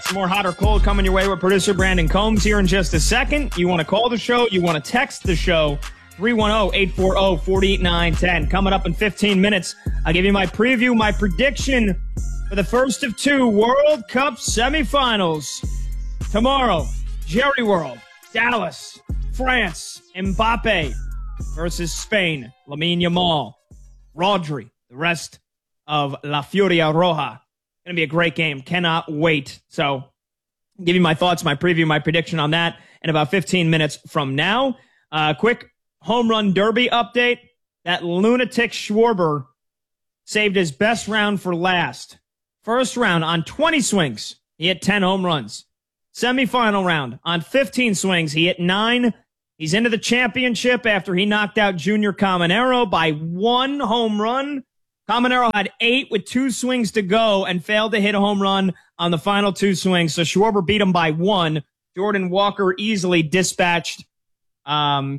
Some more Hot or Cold coming your way with producer Brandon Combs here in just a second. You want to call the show, you want to text the show, 310-840-4910. Coming up in 15 minutes, I'll give you my preview, my prediction for the first of two World Cup semifinals. Tomorrow, Jerry World, Dallas, France, Mbappe versus Spain, Lamine Yamal, Rodri, the rest of La Furia Roja. Going to be a great game. Cannot wait. So, I'll give you my thoughts, my preview, my prediction on that in about 15 minutes from now. Quick home run derby update. That lunatic Schwarber saved his best round for last. First round on 20 swings, he hit 10 home runs. Semifinal round on 15 swings, he hit 9. He's into the championship after he knocked out Junior Caminero by 1 home run. Caminero had 8 with 2 swings to go and failed to hit a home run on the final 2 swings. So Schwarber beat him by 1. Jordan Walker easily dispatched. Oh,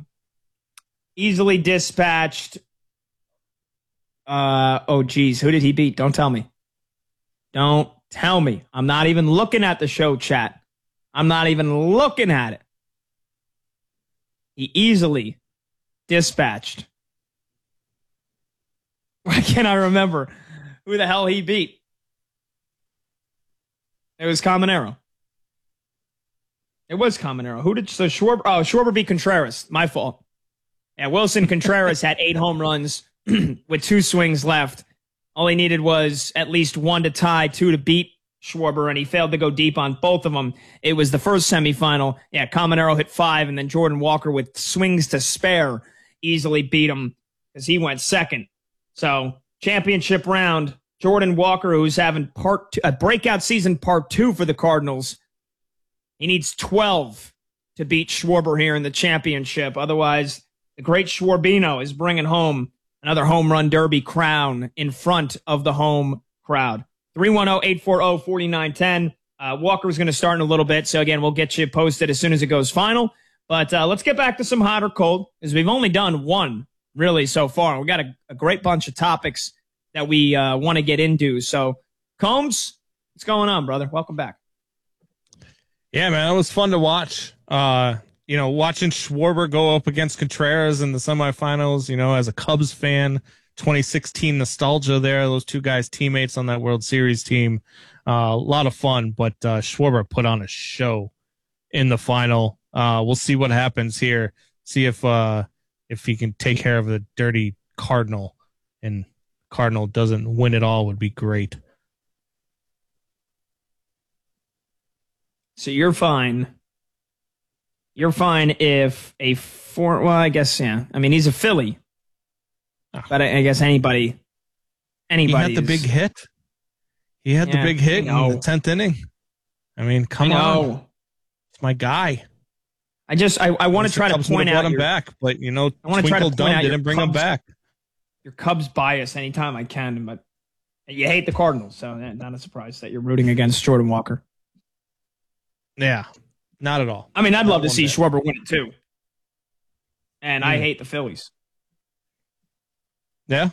geez. Who did he beat? Don't tell me. Don't tell me. I'm not even looking at the show chat. I'm not even looking at it. He easily dispatched. Why can't I remember who the hell he beat? It was Caminero. It was Caminero. Schwarber? Oh, Schwarber beat Contreras. My fault. Yeah, Wilson Contreras had 8 home runs with 2 swings left. All he needed was at least 1 to tie, 2 to beat Schwarber, and he failed to go deep on both of them. It was the first semifinal. Yeah, Caminero hit 5, and then Jordan Walker with swings to spare easily beat him because he went second. So, championship round, Jordan Walker, who's having a breakout season part 2 for the Cardinals. He needs 12 to beat Schwarber here in the championship. Otherwise, the great Schwarbino is bringing home another home run derby crown in front of the home crowd. 310-840-4910. Walker's going to start in a little bit. So, again, we'll get you posted as soon as it goes final. But let's get back to some hot or cold, because we've only done one really so far. We got a great bunch of topics that we want to get into. So, Combs, what's going on, brother? Welcome back. Yeah, man, it was fun to watch. Watching Schwarber go up against Contreras in the semifinals, as a Cubs fan, 2016 nostalgia there. Those two guys, teammates on that World Series team. A lot of fun, but Schwarber put on a show in the final. We'll see what happens here. See if he can take care of the dirty Cardinal, and Cardinal doesn't win it all would be great. So you're fine. You're fine if I guess, yeah. I mean, he's a Philly. But I guess anybody. He had the big hit. He had the big hit in the 10th inning. I mean, come on. It's my guy. I want to try to point out him back, but I want to try to point out didn't bring him back. Your Cubs bias anytime I can, but you hate the Cardinals, so not a surprise that you're rooting against Jordan Walker. Yeah, not at all. I mean, I'd love to see Schwarber win it too, and I hate the Phillies. Yeah,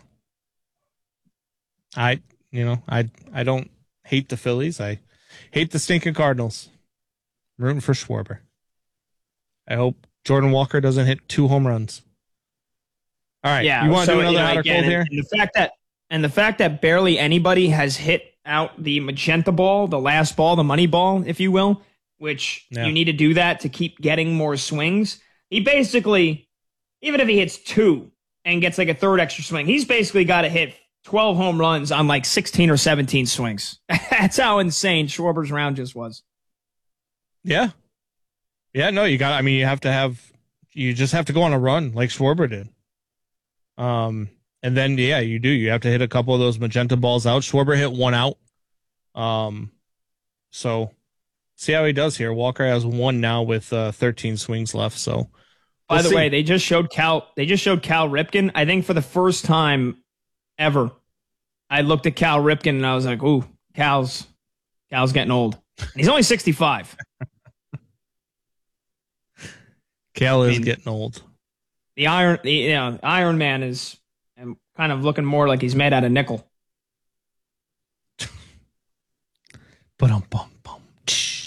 I don't hate the Phillies. I hate the stinking Cardinals. I'm rooting for Schwarber. I hope Jordan Walker doesn't hit 2 home runs. All right, yeah, you want to do another hot or cold here? And the fact that barely anybody has hit out the magenta ball, the last ball, the money ball, if you will, which you need to do that to keep getting more swings. He basically, even if he hits 2 and gets like a third extra swing, he's basically got to hit 12 home runs on like 16 or 17 swings. That's how insane Schwarber's round just was. Yeah. Yeah, no, you just have to go on a run like Schwarber did. And then, you do. You have to hit a couple of those magenta balls out. Schwarber hit 1 out. So see how he does here. Walker has 1 now with 13 swings left. So, by the way, they just showed Cal Ripken. I think for the first time ever, I looked at Cal Ripken and I was like, "Ooh, Cal's getting old." And he's only 65. Cal is getting old. The Iron Man is kind of looking more like he's made out of nickel. But bum.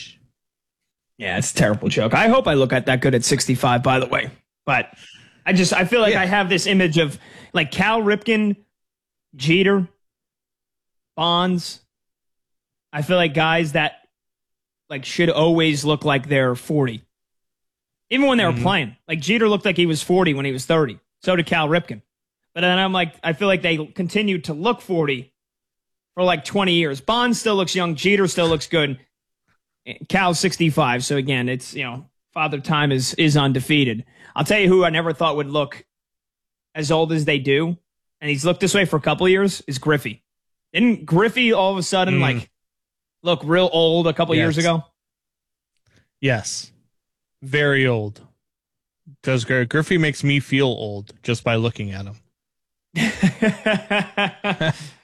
Yeah, it's a terrible joke. I hope I look at that good at 65, by the way. But I feel like I have this image of like Cal Ripken, Jeter, Bonds. I feel like guys that like should always look like they're 40. Even when they were playing. Like Jeter looked like he was 40 when he was 30. So did Cal Ripken. But then I'm like, I feel like they continued to look 40 for like 20 years. Bonds still looks young. Jeter still looks good. Cal's 65. So again, it's, Father Time is undefeated. I'll tell you who I never thought would look as old as they do, and he's looked this way for a couple of years, is Griffey. Didn't Griffey all of a sudden look real old a couple of years ago? Yes. Very old. Because Griffey makes me feel old just by looking at him.